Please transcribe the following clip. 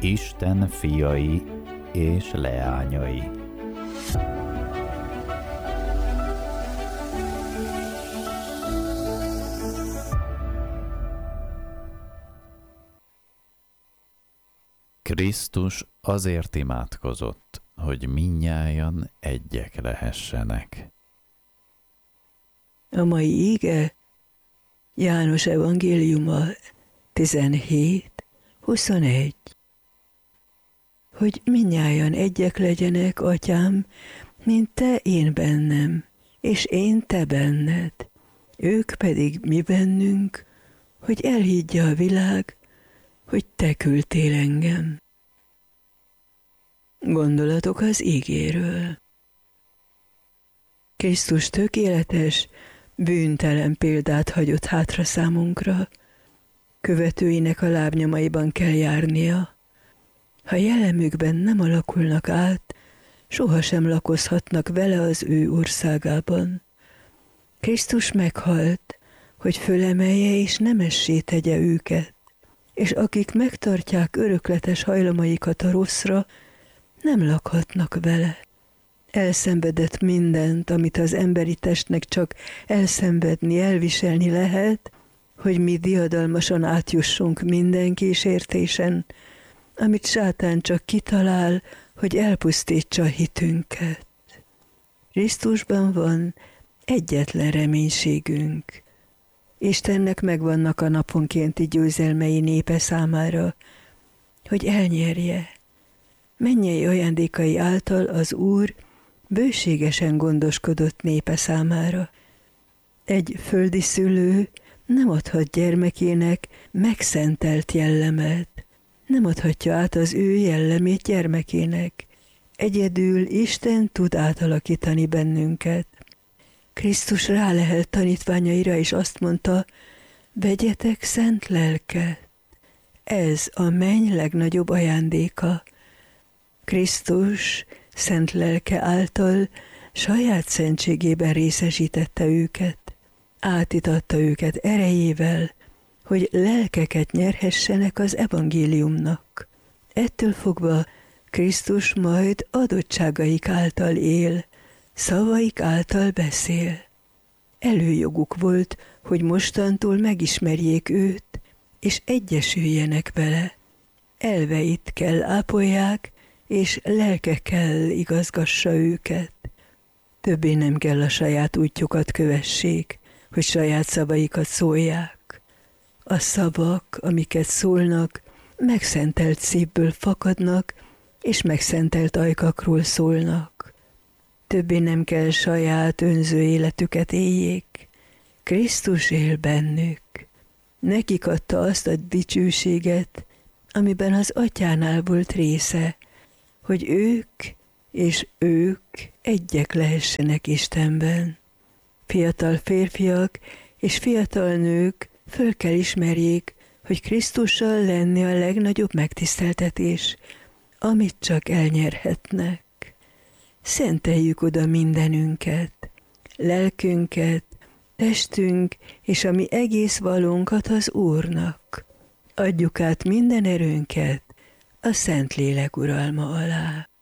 Isten fiai és leányai. Krisztus azért imádkozott, hogy mindnyájan egyek lehessenek. A mai ige János evangéliuma 17:21. Hogy mindnyájan egyek legyenek, Atyám, mint te én bennem, és én te benned, ők pedig mi bennünk, hogy elhiggye a világ, hogy te küldtél engem. Gondolatok az ígéről. Krisztus tökéletes, bűntelen példát hagyott hátra számunkra, követőinek a lábnyomaiban kell járnia. Ha jellemükben nem alakulnak át, sohasem lakozhatnak vele az ő országában. Krisztus meghalt, hogy fölemelje és nemessé tegye őket, és akik megtartják örökletes hajlamaikat a rosszra, nem lakhatnak vele. Elszenvedett mindent, amit az emberi testnek csak elszenvedni, elviselni lehet, hogy mi diadalmasan átjussunk minden kísértésen, amit sátán csak kitalál, hogy elpusztítsa a hitünket. Krisztusban van egyetlen reménységünk. Istennek megvannak a naponkénti győzelmei népe számára, hogy elnyerje. Mennyei ajándékai által az Úr bőségesen gondoskodott népe számára. Egy földi szülő nem adhat gyermekének megszentelt jellemet, nem adhatja át az ő jellemét gyermekének. Egyedül Isten tud átalakítani bennünket. Krisztus rálehelt tanítványaira, és azt mondta, vegyetek szent lelket. Ez a menny legnagyobb ajándéka. Krisztus szent lelke által saját szentségében részesítette őket. Átitatta őket erejével, hogy lelkeket nyerhessenek az evangéliumnak. Ettől fogva Krisztus majd adottságaik által él, szavaik által beszél. Előjoguk volt, hogy mostantól megismerjék őt, és egyesüljenek vele. Elveit kell ápolják, és lelke kell igazgassa őket. Többé nem kell a saját útjukat kövessék, hogy saját szavaikat szólják. A szavak, amiket szólnak, megszentelt szívből fakadnak, és megszentelt ajkakról szólnak. Többé nem kell saját önző életüket éljék. Krisztus él bennük. Nekik adta azt a dicsőséget, amiben az Atyánál volt része, hogy ők egyek lehessenek Istenben. Fiatal férfiak és fiatal nők föl kell ismerjék, hogy Krisztussal lenni a legnagyobb megtiszteltetés, amit csak elnyerhetnek. Szenteljük oda mindenünket, lelkünket, testünk és a mi egész valónkat az Úrnak. Adjuk át minden erőnket a Szentlélek uralma alá.